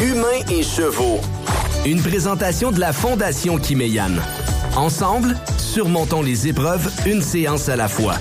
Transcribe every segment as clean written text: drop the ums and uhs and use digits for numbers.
Humains et chevaux. Une présentation de la Fondation Kiméyan. Ensemble, surmontons les épreuves, une séance à la fois.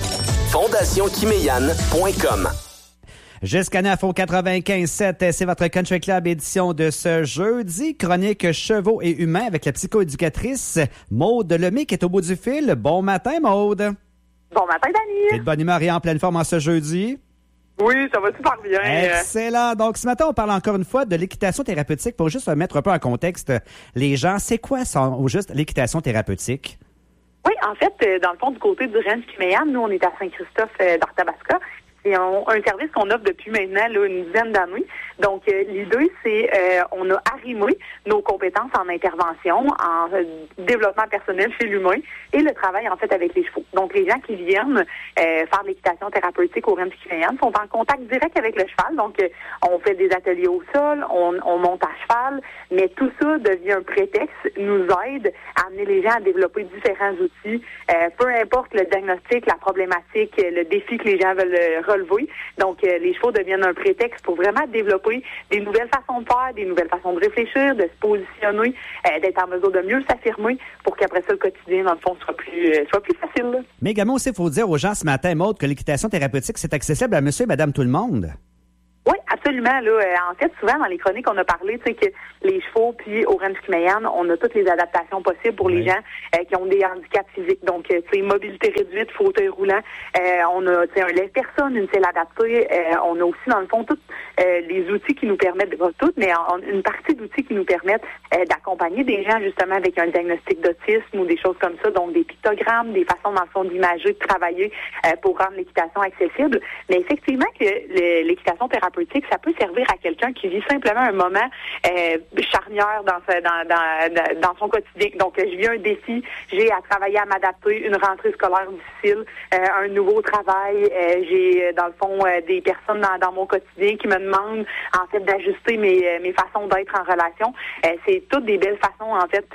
FondationKiméyan.com. Jusqu'à 9 au 95.7, c'est votre Country Club édition de ce jeudi. Chronique chevaux et humains avec la psychoéducatrice Maude Lemay qui est au bout du fil. Bon matin, Maude. Bon matin, Dani. T'es de bonne humeur et en pleine forme en ce jeudi? Oui, ça va super bien. Excellent. Donc, ce matin, on parle encore une fois de l'équitation thérapeutique. Pour juste mettre un peu en contexte les gens, c'est quoi ça, au juste l'équitation thérapeutique? Oui, en fait, dans le fond, du côté du Ranch Kiméyan, nous, on est à Saint-Christophe d'Arthabasca. C'est un service qu'on offre depuis maintenant là, une dizaine d'années. Donc, l'idée, c'est on a arrimé nos compétences en intervention, en développement personnel chez l'humain et le travail, en fait, avec les chevaux. Donc, les gens qui viennent faire l'équitation thérapeutique au Ranch Kiméyan sont en contact direct avec le cheval. Donc, on fait des ateliers au sol, on monte à cheval, mais tout ça devient un prétexte, nous aide à amener les gens à développer différents outils, peu importe le diagnostic, la problématique, le défi que les gens veulent relever. Donc, les chevaux deviennent un prétexte pour vraiment développer des nouvelles façons de faire, des nouvelles façons de réfléchir, de se positionner, d'être en mesure de mieux s'affirmer pour qu'après ça, le quotidien, dans le fond, soit plus facile. Là. Mais également aussi, il faut dire aux gens ce matin, Maude, que l'équitation thérapeutique, c'est accessible à monsieur et madame tout le monde. Oui, absolument. Là, en fait, souvent dans les chroniques, on a parlé, tu sais, que les chevaux, puis au Ranch Kiméyan, on a toutes les adaptations possibles pour les gens qui ont des handicaps physiques. Donc, tu sais, mobilité réduite, fauteuil roulant. On a, tu sais, un lève-personne, une selle adaptée. On a aussi, dans le fond, tous les outils qui nous permettent, pas toutes, mais une partie d'outils qui nous permettent d'accompagner des gens, justement, avec un diagnostic d'autisme ou des choses comme ça. Donc, des pictogrammes, des façons, dans le fond, d'imager, de travailler pour rendre l'équitation accessible. Mais effectivement, que l'équitation thérapeutique, ça peut servir à quelqu'un qui vit simplement un moment charnière dans son quotidien. Donc, je vis un défi, j'ai à travailler à m'adapter, une rentrée scolaire difficile, un nouveau travail, j'ai dans le fond des personnes dans mon quotidien qui me demandent en fait d'ajuster mes façons d'être en relation. C'est toutes des belles façons en fait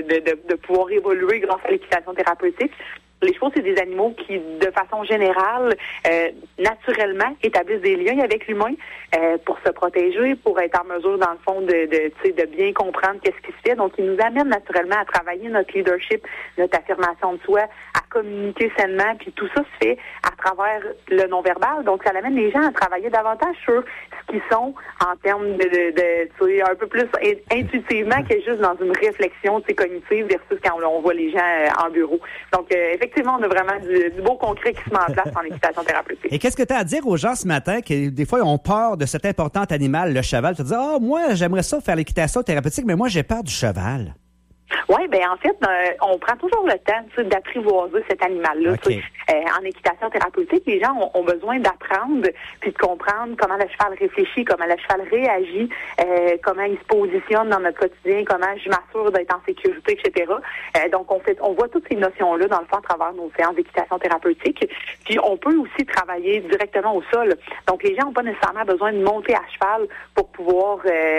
de pouvoir évoluer grâce à l'équitation thérapeutique. Les chevaux, c'est des animaux qui, de façon générale, naturellement, établissent des liens avec l'humain pour se protéger, pour être en mesure, dans le fond, de bien comprendre qu'est-ce qui se fait. Donc, ils nous amènent naturellement à travailler notre leadership, notre affirmation de soi, à communiquer sainement, puis tout ça se fait à travers le non-verbal. Donc, ça amène les gens à travailler davantage sur ce qu'ils sont en termes tu sais, un peu plus intuitivement que juste dans une réflexion cognitive versus quand on voit les gens en bureau. Donc, effectivement, on a vraiment du beau concret qui se met en place en équitation thérapeutique. Et qu'est-ce que tu as à dire aux gens ce matin qui, des fois, ont peur de cet important animal, le cheval? Tu te dis, moi, j'aimerais ça faire l'équitation thérapeutique, mais moi, j'ai peur du cheval. Oui, ben en fait, on prend toujours le temps d'apprivoiser cet animal-là. Okay. En équitation thérapeutique, les gens ont besoin d'apprendre puis de comprendre comment le cheval réfléchit, comment le cheval réagit, comment il se positionne dans notre quotidien, comment je m'assure d'être en sécurité, etc. Donc, on voit toutes ces notions-là, dans le fond, à travers nos séances d'équitation thérapeutique. Puis, on peut aussi travailler directement au sol. Donc, les gens n'ont pas nécessairement besoin de monter à cheval pour pouvoir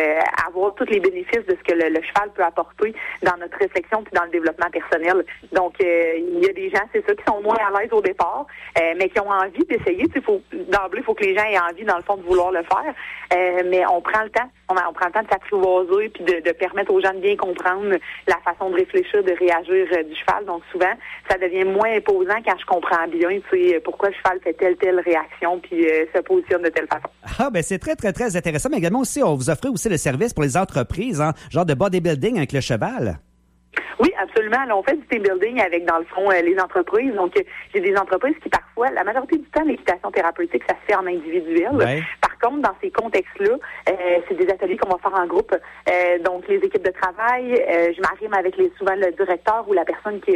avoir tous les bénéfices de ce que le cheval peut apporter dans notre réflexion puis dans le développement personnel. Donc, il y a des gens, c'est ça, qui sont moins à l'aise au départ, mais qui ont envie d'essayer. D'emblée, il faut que les gens aient envie, dans le fond, de vouloir le faire. Mais on prend le temps. On prend le temps de s'apprivoiser puis de permettre aux gens de bien comprendre la façon de réfléchir, de réagir du cheval. Donc, souvent, ça devient moins imposant quand je comprends bien, pourquoi le cheval fait telle réaction puis se positionne de telle façon. Ah, ben c'est très, très, très intéressant. Mais également aussi, on vous offre aussi le service pour les entreprises, genre de bodybuilding avec le cheval. Oui, absolument. Là, on fait du team building avec, dans le fond, les entreprises. Donc, j'ai des entreprises qui, parfois, la majorité du temps, l'équitation thérapeutique, ça se fait en individuel. Ouais. Par contre, dans ces contextes-là, c'est des ateliers qu'on va faire en groupe. Donc, les équipes de travail, je m'arrime avec souvent le directeur ou la personne qui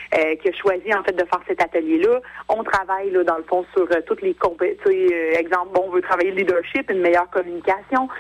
a choisi, en fait, de faire cet atelier-là. On travaille, là, dans le fond, sur toutes les compétences. Exemple, on veut travailler le leadership, une meilleure communication,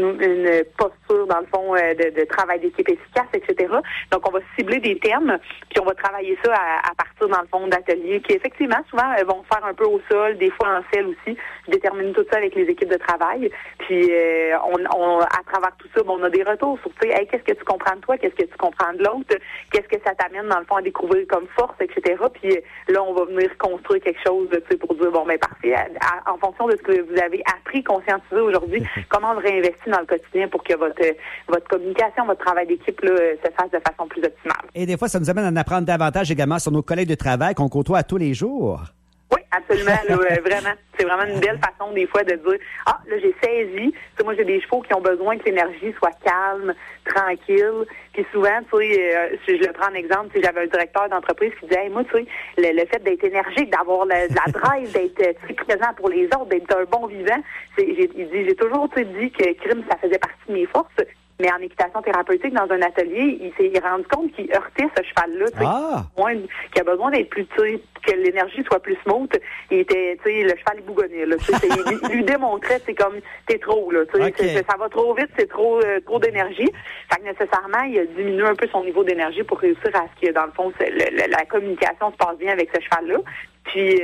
une posture, dans le fond, de travail d'équipe efficace, etc. Donc, on va cibler des thèmes, puis on va travailler ça à partir, dans le fond, d'ateliers qui, effectivement, souvent, vont faire un peu au sol, des fois en selle aussi. Je détermine tout ça avec les équipes équipe de travail. Puis on à travers tout ça, on a des retours sur, tu sais, hey, qu'est-ce que tu comprends de toi, qu'est-ce que tu comprends de l'autre, qu'est-ce que ça t'amène dans le fond à découvrir comme force, etc. Puis là, on va venir construire quelque chose, tu sais, pour dire, bon, ben parfait, en fonction de ce que vous avez appris, conscientisé aujourd'hui, comment on le réinvestit dans le quotidien pour que votre communication, votre travail d'équipe là, se fasse de façon plus optimale. Et des fois, ça nous amène à en apprendre davantage également sur nos collègues de travail qu'on côtoie à tous les jours. Oui, absolument, là, vraiment. C'est vraiment une belle façon des fois de dire, ah, là, j'ai saisi. Tu sais, moi, j'ai des chevaux qui ont besoin que l'énergie soit calme, tranquille. Puis souvent, tu sais, si je le prends en exemple, si j'avais un directeur d'entreprise qui disait, hey, moi, tu sais, le fait d'être énergique, d'avoir de la drive, d'être présent pour les autres, d'être un bon vivant, j'ai toujours dit que crime, ça faisait partie de mes forces. Mais en équitation thérapeutique, dans un atelier, il s'est rendu compte qu'il heurtait ce cheval-là, qui a besoin d'être plus, que l'énergie soit plus smooth. Il était, tu sais, le cheval est bougonné, là. Il lui démontrait, c'est comme, t'es trop, là. Okay. Ça va trop vite, c'est trop d'énergie. Fait que nécessairement, il a diminué un peu son niveau d'énergie pour réussir à ce que, dans le fond, la communication se passe bien avec ce cheval-là. Puis,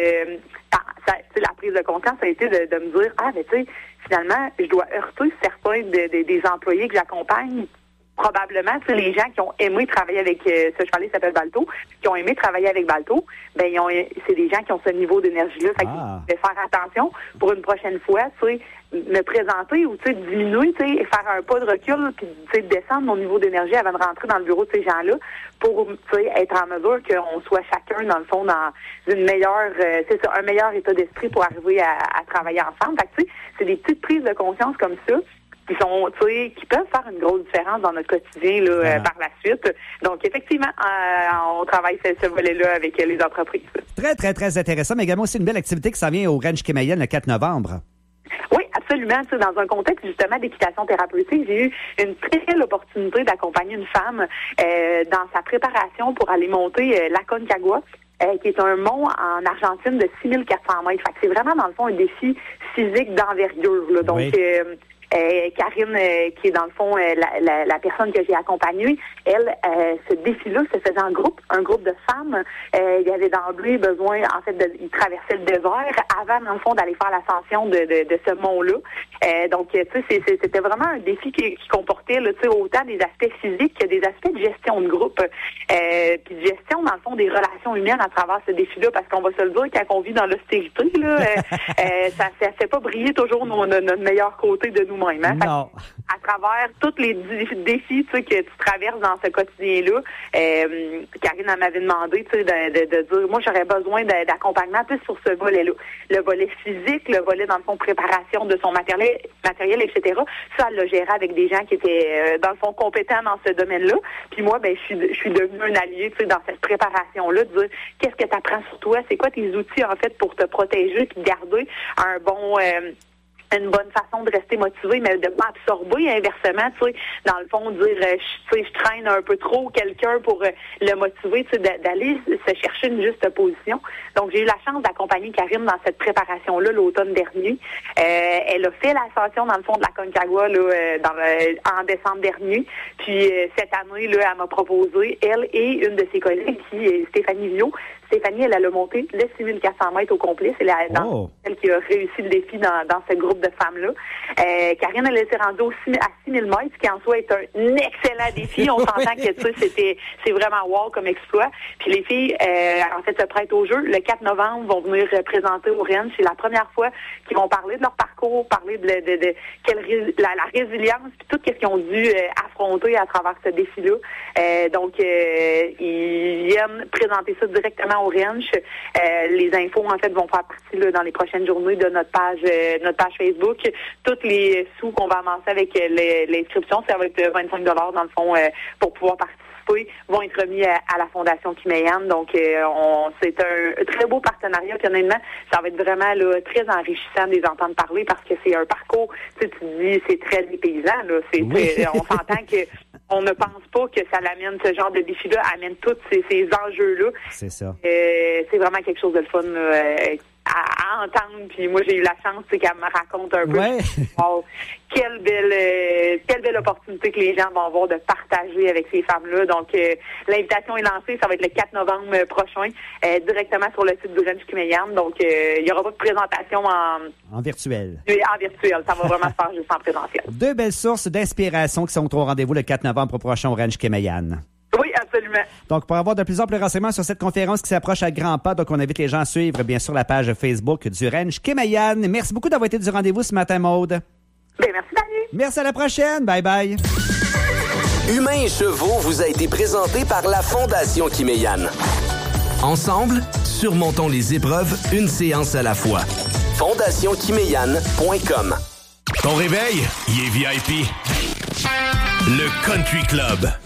la prise de conscience a été de me dire, ah, mais tu sais, finalement, je dois heurter certains des employés que j'accompagne. Probablement, tu sais, les gens qui ont aimé travailler avec ce cheval-là, s'appelle Balto, qui ont aimé travailler avec Balto, ben c'est des gens qui ont ce niveau d'énergie-là. Fait que de faire attention pour une prochaine fois, tu sais, me présenter ou tu sais diminuer, tu sais, faire un pas de recul, puis tu sais descendre mon niveau d'énergie avant de rentrer dans le bureau de ces gens-là, pour tu sais être en mesure qu'on soit chacun dans le fond dans une meilleure, un meilleur état d'esprit pour arriver à travailler ensemble. Fait que tu sais, c'est des petites prises de conscience comme ça qui sont, tu sais, qui peuvent faire une grosse différence dans notre quotidien là, par la suite. Donc, effectivement, on travaille ce volet-là avec les entreprises. Très, très, très intéressant, mais également aussi une belle activité qui s'en vient au Ranch Kemeyan le 4 novembre. Oui, absolument. Tu sais, dans un contexte justement d'équitation thérapeutique, j'ai eu une très belle opportunité d'accompagner une femme dans sa préparation pour aller monter l'Aconcagua. Qui est un mont en Argentine de 6400 mètres. Fait que c'est vraiment, dans le fond, un défi physique d'envergure. Là. Donc, Karine, qui est dans le fond la personne que j'ai accompagnée, elle, ce défi-là se faisait en groupe, un groupe de femmes. Il y avait d'emblée besoin, en fait, ils traversaient le désert avant, dans le fond, d'aller faire l'ascension de ce mont-là. Donc, tu sais, c'était vraiment un défi qui comportait là, tu sais, autant des aspects physiques que des aspects de gestion de groupe, puis de gestion, dans le fond, des relations humaines à travers ce défi-là, parce qu'on va se le dire, quand on vit dans l'austérité, là, ça fait pas briller toujours notre meilleur côté de nous-mêmes. Hein? Non. À travers tous les défis que tu traverses dans ce quotidien-là, Karine m'avait demandé de dire, moi j'aurais besoin d'accompagnement plus sur ce volet-là. Le volet physique, le volet dans le fond préparation de son matériel, etc. Ça, elle l'a géré avec des gens qui étaient dans le fond compétents dans ce domaine-là. Puis moi, ben je suis devenue un allié dans cette préparation-là, de dire qu'est-ce que tu apprends sur toi, c'est quoi tes outils en fait pour te protéger puis garder un bon une bonne façon de rester motivé, mais de pas absorber inversement, tu sais, dans le fond, dire, je traîne un peu trop quelqu'un pour le motiver, tu sais, d'aller se chercher une juste position. Donc, j'ai eu la chance d'accompagner Karine dans cette préparation-là l'automne dernier. Elle a fait l'ascension, dans le fond, de l'Aconcagua, là, en décembre dernier. Puis, cette année, là, elle m'a proposé, elle et une de ses collègues, qui est Stéphanie Viau. Stéphanie, elle a monté les 6400 mètres au complet. C'est celle qui a réussi le défi dans ce groupe de femmes-là. Karine, elle s'est rendue à 6000 mètres, ce qui en soi est un excellent défi. On s'entend que c'est vraiment wow comme exploit. Puis les filles, en fait, se prêtent au jeu. Le 4 novembre, vont venir présenter au Rennes. C'est la première fois qu'ils vont parler de leur parcours, parler de la résilience, puis tout ce qu'ils ont dû affronter à travers ce défi-là. Donc, ils viennent présenter ça directement au Ranch. Les infos, en fait, vont faire partie là, dans les prochaines journées de notre page Facebook. Tous les sous qu'on va amasser avec l'inscription, ça va être 25 $ dans le fond pour pouvoir participer, vont être remis à la Fondation Kemeyan. Donc, c'est un très beau partenariat. Puis honnêtement, ça va être vraiment là, très enrichissant de les entendre parler parce que c'est un parcours, tu dis, c'est très dépaysant. Là. On s'entend que on ne pense pas que ça l'amène, ce genre de défi-là, amène tous ces enjeux-là. C'est ça. C'est vraiment quelque chose de le fun à entendre. Puis moi, j'ai eu la chance qu'elle me raconte un peu. Ouais. Oh, quelle belle opportunité que les gens vont avoir de partager avec ces femmes-là. Donc, l'invitation est lancée. Ça va être le 4 novembre prochain, directement sur le site d'Orange Kumeyan. Donc, il n'y aura pas de présentation en virtuel. En virtuel. Ça va vraiment se faire juste en présentiel. 2 belles sources d'inspiration qui sont au rendez-vous le 4 novembre prochain au Ranch Kumeyan. Oui, absolument. Donc, pour avoir de plus amples renseignements sur cette conférence qui s'approche à grands pas, donc on invite les gens à suivre, bien sûr, la page Facebook du Ranch Kumeyan. Merci beaucoup d'avoir été du rendez-vous ce matin, Maude. Bien, merci, Daniel. Merci, à la prochaine. Bye-bye. Humains et chevaux vous a été présenté par la Fondation Kiméyan. Ensemble, surmontons les épreuves, une séance à la fois. FondationKiméyan.com. Ton réveil, il est VIP. Le Country Club.